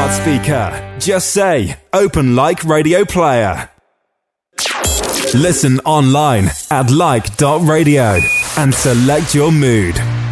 smart speaker. Just say, open Like Radio Player. Listen online at like.radio and select your mood.